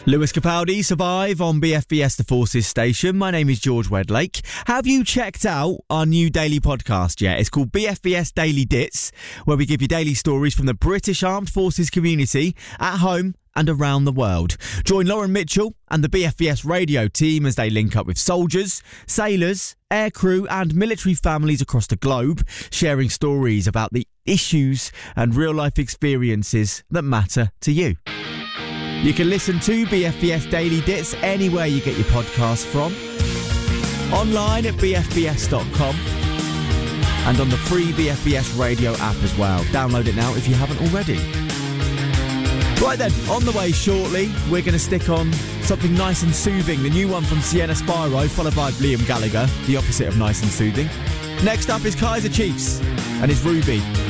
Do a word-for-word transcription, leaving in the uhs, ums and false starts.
Lewis Capaldi, Survive on B F B S The Forces station. My name is George Wedlake. Have you checked out our new daily podcast yet? It's called B F B S Daily Dits, where we give you daily stories from the British Armed Forces community at home and around the world. Join Lauren Mitchell and the B F B S radio team as they link up with soldiers, sailors, aircrew and military families across the globe, sharing stories about the issues and real-life experiences that matter to you. You can listen to B F B S Daily Dits anywhere you get your podcasts from, online at b f b s dot com and on the free B F B S radio app as well. Download it now if you haven't already. Right then, on the way shortly, we're going to stick on something nice and soothing, the new one from Sienna Spyro, followed by Liam Gallagher, the opposite of nice and soothing. Next up is Kaiser Chiefs and his Ruby.